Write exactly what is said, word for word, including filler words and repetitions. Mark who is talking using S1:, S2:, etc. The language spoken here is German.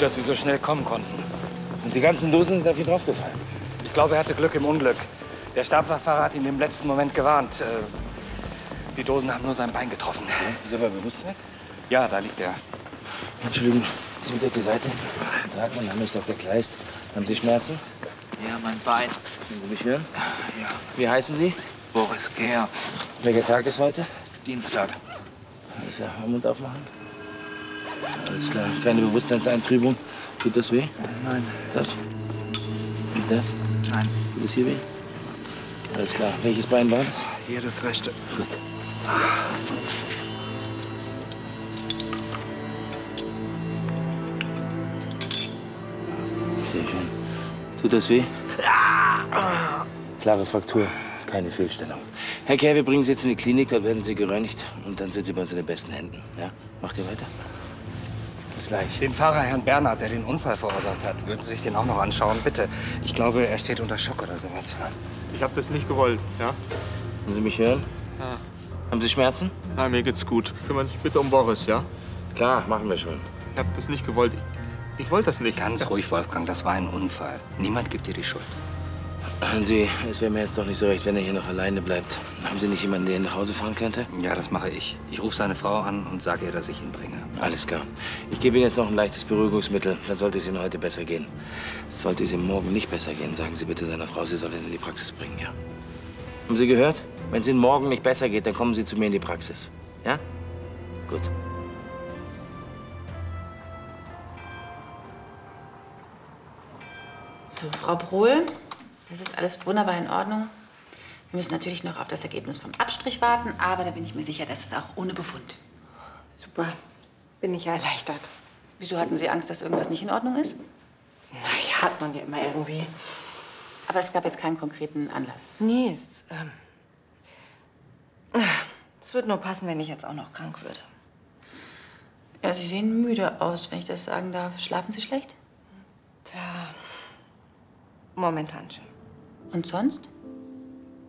S1: dass Sie so schnell kommen konnten.
S2: Und die ganzen Dosen sind auf ihn draufgefallen.
S1: Ich glaube, er hatte Glück im Unglück. Der Staplerfahrer hat ihn im letzten Moment gewarnt. Äh, Die Dosen haben nur sein Bein getroffen.
S2: Ja, ist er bei Bewusstsein?
S1: Ja, da liegt er.
S2: Entschuldigung, Sie mit der Seite. Tag, mein Name ist Doktor Kleist. Haben Sie Schmerzen?
S3: Ja, mein Bein.
S2: Können Sie mich hören?
S3: Ja,
S2: Wie heißen Sie?
S3: Boris Gehr.
S2: Welcher Tag ist heute?
S3: Dienstag.
S2: Alles klar, Mund aufmachen. Alles klar, keine Bewusstseinseintrübung. Tut das weh?
S3: Nein.
S2: Das? Und das?
S3: Nein.
S2: Tut das hier weh? Alles klar. Welches Bein war das?
S3: Hier das rechte.
S2: Gut. Sehr schön. Tut das weh? Klare Fraktur, keine Fehlstellung. Herr Kerr, wir bringen Sie jetzt in die Klinik, dort werden Sie geröntgt und dann sind Sie bei uns in den besten Händen. Ja? Macht ihr weiter? Bis gleich.
S1: Den Fahrer, Herrn Bernhard, der den Unfall verursacht hat, würden Sie sich den auch noch anschauen, bitte. Ich glaube, er steht unter Schock oder sowas.
S4: Ich habe das nicht gewollt, ja?
S2: Können Sie mich hören?
S4: Ja.
S2: Haben Sie Schmerzen?
S4: Na, mir geht's gut. Kümmern Sie sich bitte um Boris, ja?
S2: Klar, machen wir schon.
S4: Ich habe das nicht gewollt. Ich, ich wollte das nicht.
S1: Ganz ruhig, Wolfgang, das war ein Unfall. Niemand gibt dir die Schuld.
S2: Hören Sie, es wäre mir jetzt doch nicht so recht, wenn er hier noch alleine bleibt. Haben Sie nicht jemanden, der ihn nach Hause fahren könnte?
S1: Ja, das mache ich. Ich rufe seine Frau an und sage ihr, dass ich ihn bringe.
S2: Alles klar. Ich gebe Ihnen jetzt noch ein leichtes Beruhigungsmittel. Dann sollte es Ihnen heute besser gehen. Sollte es Ihnen morgen nicht besser gehen, sagen Sie bitte seiner Frau, sie soll ihn in die Praxis bringen, ja? Haben Sie gehört? Wenn es Ihnen morgen nicht besser geht, dann kommen Sie zu mir in die Praxis. Ja? Gut.
S5: So, Frau Brohl, das ist alles wunderbar in Ordnung. Wir müssen natürlich noch auf das Ergebnis vom Abstrich warten, aber da bin ich mir sicher, das ist auch ohne Befund.
S6: Super. Bin ich ja erleichtert.
S5: Wieso hatten Sie Angst, dass irgendwas nicht in Ordnung ist?
S6: Naja, hat man ja immer irgendwie.
S5: Aber es gab jetzt keinen konkreten Anlass.
S6: Nee, es, ähm, es würde nur passen, wenn ich jetzt auch noch krank würde.
S5: Ja, Sie sehen müde aus, wenn ich das sagen darf. Schlafen Sie schlecht?
S6: Tja, momentan schon.
S5: Und sonst?